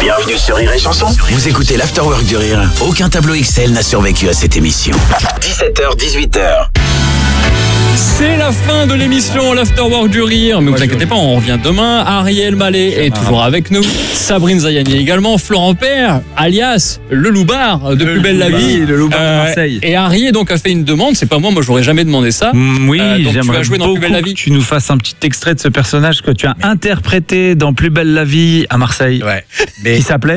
Bienvenue sur Rire et Chanson. Vous écoutez l'Afterwork du Rire. Aucun tableau Excel n'a survécu à cette émission. 17h, 18h. C'est la fin de l'émission l'Afterwork du Rire. Mais vous inquiétez pas, on revient demain. Ariel Mallet est toujours avec nous. Sabrine Zayani également. Florent Père, alias le Loupard de Plus belle la vie. Le Loupard de Marseille. Et Ariel donc a fait une demande. C'est pas moi j'aurais jamais demandé ça. Oui, donc tu j'aimerais vas jouer dans Plus belle la vie. que tu nous fasses un petit extrait de ce personnage que tu as interprété dans Plus belle la vie à Marseille. Ouais. Mais Qui s'appelait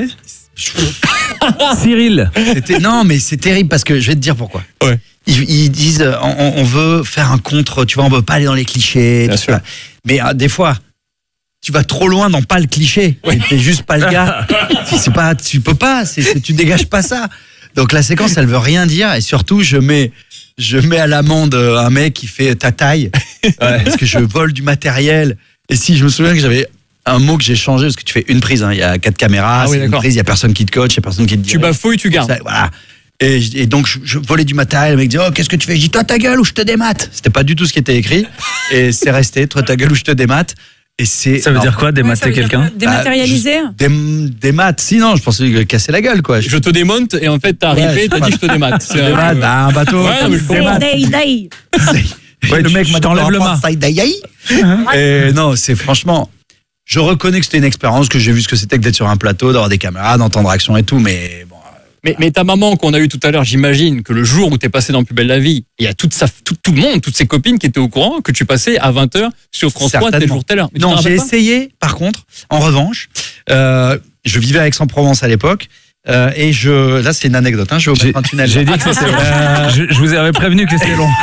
Cyril. non, mais c'est terrible parce que je vais te dire pourquoi. Ouais. Ils disent on veut faire un contre, tu vois, on veut pas aller dans les clichés. Bien tout sûr. ça. Mais des fois, tu vas trop loin dans pas le cliché. Ouais. T'es juste pas le gars. C'est pas, tu peux pas. Tu dégages pas ça. Donc la séquence, elle veut rien dire et surtout je mets à l'amende un mec qui fait ta taille parce que je vole du matériel. Et si je me souviens que j'avais un mot que j'ai changé parce que tu fais une prise, il y a 4 caméras, Ah oui, c'est une d'accord. prise, il y a personne qui te coach, il y a personne qui te dit. Tu bafouilles, tu gardes. Ça, voilà. Et donc je volais du matériel, le mec dit oh qu'est-ce que tu fais, je dis toi ta gueule ou je te démate. C'était pas du tout ce qui était écrit et c'est resté toi ta gueule ou je te démate. Et c'est Ça veut dire quoi, démater quelqu'un? Dématérialiser. Démate, sinon je pensais casser la gueule quoi. Je te démonte et en fait t'es arrivé, t'as dit je te démate. C'est Démate, un bateau. Ouais, non, mais je comprends. Ouais, Le mec je m'a t'enlève le mât. Et non, c'est franchement, je reconnais que c'était une expérience, que j'ai vu ce que c'était que d'être sur un plateau, d'avoir des caméras, d'entendre action et tout, mais bon. Mais ta maman qu'on a eu tout à l'heure, j'imagine que le jour où t'es passé dans Plus belle la vie, il y a tout le monde, toutes ses copines qui étaient au courant que tu passais à 20h sur France 3 tel jour telle heure. Mais tu Non, te j'ai rappelles pas essayé, par contre, en revanche, je vivais à Aix-en-Provence à l'époque, et là c'est une anecdote, je vais vous mettre un tunnel. J'ai dit que c'était long. Je vous avais prévenu que c'était long.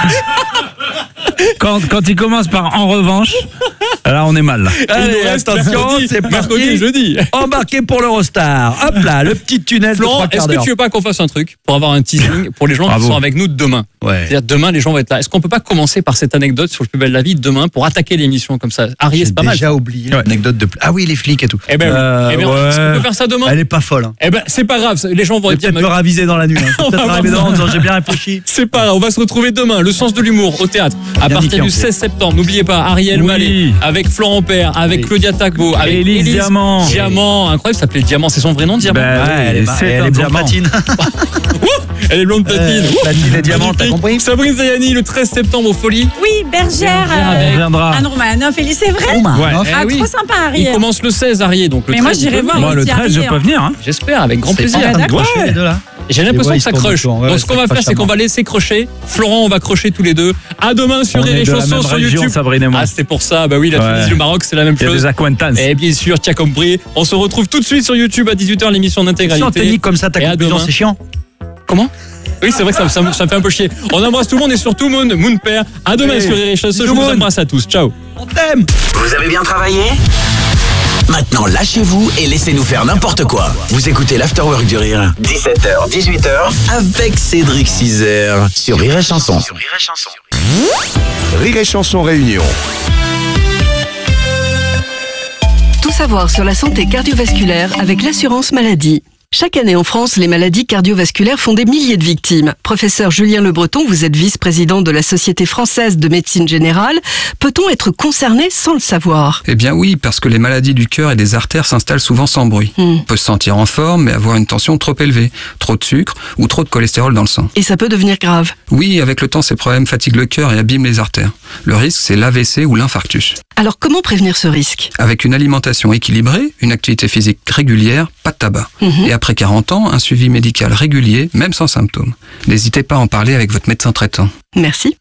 Quand il commence par en revanche, là on est mal. Allez, Il nous reste attention, mercredi, c'est mercredi et parti. jeudi. Embarqué pour l'Eurostar. Hop là, le petit tunnel de Florent, 3 quarts est-ce que d'heure. tu veux pas qu'on fasse un truc pour avoir un teasing pour les gens Bravo. qui sont avec nous demain? Ouais. C'est-à-dire demain les gens vont être là. Est-ce qu'on peut pas commencer par cette anecdote sur le Plus belle la vie demain pour attaquer l'émission comme ça? Ariel, J'ai c'est pas mal. déjà oublié l'anecdote de. Ah oui, les flics et tout. Eh ben, oui. Eh ben, ouais. est-ce qu'on peut faire ça demain? Elle est pas folle. Eh ben, c'est pas grave. Les gens vont J'ai être peut-être me raviser dans la nuit. On va Peut-être voir arriver ça. dans en disant j'ai bien réfléchi. C'est pas grave, on va se retrouver demain, le sens de l'humour au théâtre, à Bien partir niqué, en du plus. 16 septembre. N'oubliez pas, Ariel Oui. Mallet, avec Florent Père, avec Oui. Claudia Tagbo, avec Élise Diamant. Diamant, incroyable, ça s'appelait Diamant, c'est son vrai nom, Diamant? Ben, Ouais, oui, c'est un elle est blonde diamant. platine. Elle est blonde platine. Platine et diamant, t'as Magnifique. compris? Sabrine Zayani, le 13 septembre aux Folies. Oui, Bergère. avec- On viendra. Anne Romanoff. C'est vrai. Ouais. Ah, oui. trop sympa, Il Ariel. commence le 16, Ariel, donc le Mais moi, 13, j'irai il peut voir. venir. Moi, le aussi 13, je Ariel. peux venir. Hein. J'espère, avec grand plaisir. pas en train de D'accord. crocher, les deux, là. J'ai l'impression Les que ça voix, ils se croche. tournent autour. Ouais, Donc ce qu'on va faire, c'est qu'on va laisser crocher. Florent, on va crocher tous les deux. À demain sur On Rire est et de la Chanson même sur région, YouTube. Sabrine et moi. Ah, c'était pour ça. Bah oui, la Ouais. Tunisie, le Maroc, c'est la même Il y a chose. des acquaintances. Et bien sûr, tu as compris. On se retrouve tout de suite sur YouTube à 18h, l'émission Si on d'intégralité. te dit comme ça, ta Et à conclusion, demain. c'est chiant. Comment? Oui, c'est vrai que ça me fait un peu chier. On embrasse tout le monde et surtout Moon Père. À demain Oui. sur Rire et Chanson. Je Bisous, vous Moon. embrasse à tous. Ciao. On t'aime. Vous avez bien travaillé? Maintenant, lâchez-vous et laissez-nous faire n'importe quoi. Vous écoutez l'Afterwork du Rire. 17h, 18h, avec Cédric Cizer sur Rire et Chanson. Rire et Chanson Réunion. Tout savoir sur la santé cardiovasculaire avec l'assurance maladie. Chaque année en France, les maladies cardiovasculaires font des milliers de victimes. Professeur Julien Le Breton, vous êtes vice-président de la Société française de médecine générale. Peut-on être concerné sans le savoir? Eh bien oui, parce que les maladies du cœur et des artères s'installent souvent sans bruit. On peut se sentir en forme, mais avoir une tension trop élevée, trop de sucre ou trop de cholestérol dans le sang. Et ça peut devenir grave. Oui, avec le temps, ces problèmes fatiguent le cœur et abîment les artères. Le risque, c'est l'AVC ou l'infarctus. Alors comment prévenir ce risque? Avec une alimentation équilibrée, une activité physique régulière, pas de tabac. Et après 40 ans, un suivi médical régulier, même sans symptômes. N'hésitez pas à en parler avec votre médecin traitant. Merci.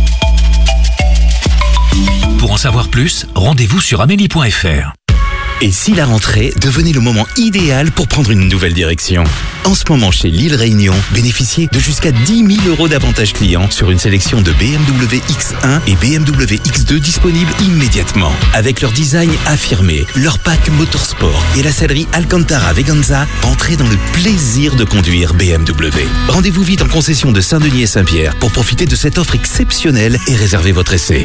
Pour en savoir plus, rendez-vous sur amélie.fr. Et si la rentrée devenait le moment idéal pour prendre une nouvelle direction? En ce moment, chez Lille Réunion, bénéficiez de jusqu'à 10 000 € d'avantages clients sur une sélection de BMW X1 et BMW X2 disponibles immédiatement. Avec leur design affirmé, leur pack motorsport et la sellerie Alcantara Veganza, entrez dans le plaisir de conduire BMW. Rendez-vous vite en concession de Saint-Denis et Saint-Pierre pour profiter de cette offre exceptionnelle et réserver votre essai.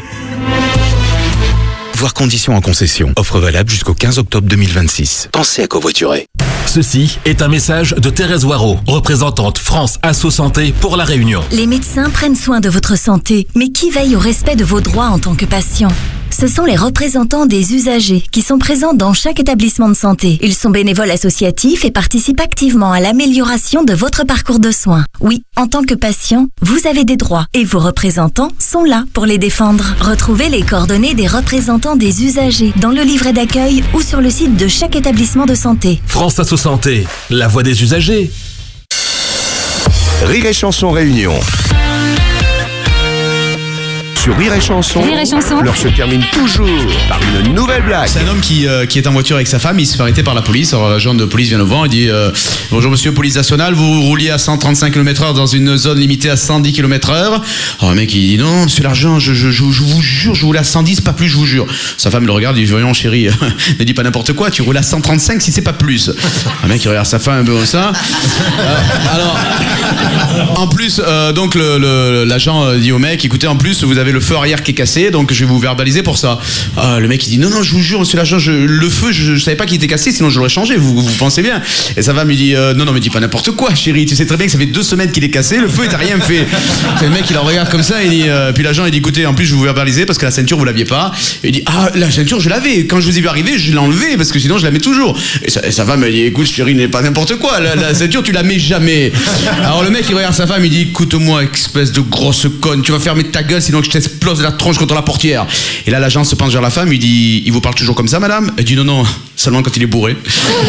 Voir conditions en concession. Offre valable jusqu'au 15 octobre 2026. Pensez à covoiturer. Ceci est un message de Thérèse Waro, représentante France Asso Santé pour La Réunion. Les médecins prennent soin de votre santé, mais qui veille au respect de vos droits en tant que patient? Ce sont les représentants des usagers qui sont présents dans chaque établissement de santé. Ils sont bénévoles associatifs et participent activement à l'amélioration de votre parcours de soins. Oui, en tant que patient, vous avez des droits et vos représentants sont là pour les défendre. Retrouvez les coordonnées des représentants des usagers dans le livret d'accueil ou sur le site de chaque établissement de santé. France Asso Santé, la voix des usagers. Rire et Chanson Réunion. Sur Rire et Chanson, l'heure se termine toujours par une nouvelle blague. C'est un homme qui est en voiture avec sa femme, il se fait arrêter par la police. Alors l'agent de police vient au vent et dit bonjour monsieur police nationale, vous rouliez à 135 km/h dans une zone limitée à 110 km/h. Alors le mec il dit non monsieur l'agent, je vous jure, je roule à 110, pas plus, je vous jure. Sa femme le regarde, il dit voyons chérie, ne dis pas n'importe quoi, tu roules à 135 si c'est pas plus. Le mec il regarde sa femme un peu comme ça. Alors en plus donc l'agent dit au mec écoutez, en plus vous avez le feu arrière qui est cassé, donc je vais vous verbaliser pour ça. Le mec il dit non je vous jure monsieur l'agent, le feu je savais pas qu'il était cassé, sinon je l'aurais changé, vous pensez bien. Et sa femme lui dit non mais dis pas n'importe quoi chérie, tu sais très bien que ça fait 2 semaines qu'il est cassé, le feu il t'a rien fait. Et le mec il en regarde comme ça, il dit puis l'agent il dit écoutez en plus je vais vous verbaliser parce que la ceinture vous l'aviez pas. Et il dit la ceinture je l'avais, quand je vous ai vu arriver je l'ai enlevée parce que sinon je la mets toujours. Et sa femme elle dit écoute chérie, n'est pas n'importe quoi, la ceinture tu la mets jamais. Alors le mec il regarde sa femme, il dit écoute-moi espèce de grosse conne, tu vas fermer ta gueule sinon je t'explose la tronche contre la portière. Et là l'agent se penche vers la femme, il dit il vous parle toujours comme ça madame? Elle dit non seulement quand il est bourré.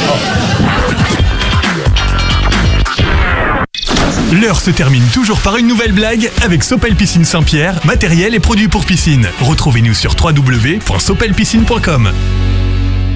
L'heure se termine toujours par une nouvelle blague avec Sopel Piscine Saint-Pierre, matériel et produits pour piscine. Retrouvez-nous sur www.sopelpiscine.com.